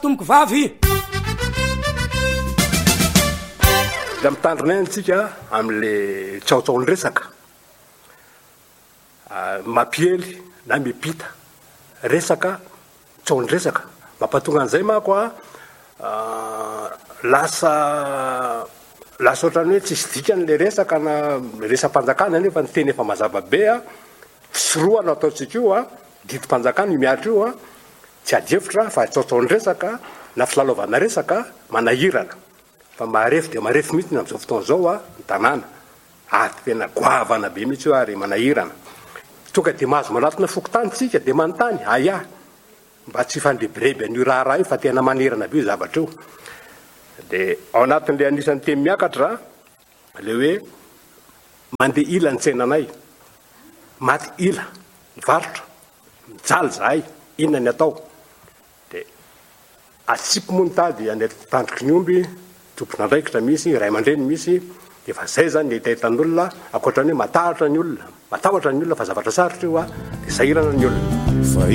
Tomboky vavy da mitandrina antsika amin'le tsaotsaony resaka mapiely na mipita resaka tsaony resaka mampatonga an'izay mako lasa ohatrany hoe tsisy dikany le resaka na resam-panjakana nefa ny teny efa mazava be tsy roa no ataontsika io didim-panjakana miatra io tsy adefitra fa tsaotsaony resaka na filalaovana resaka manahirana fa marefo dia marefo mihitsy amin'izao fotoana zao ny tanàna ary tena goavana be mihitsy io ary manahirana tonga dia mahazo manatona fokotany tsika dia manontany aya mba tsy fandrebireby an'io raha io fa tena manirana be io zavatra io dia ao anatin'le anisan'ny teny miakatra le hoe mandeha ila ny tsenanay maty ila mivarotra mijaly zahay inona ny atao dia atsipy moa ny tady any tandroky ny omby tompona andraikitra misy ray aman-dreny misy dia fa zay zany ahitahitan'olona ankoatrany hoe matahotra ny olona fa zavatra sarotra io dia sahirana ny olona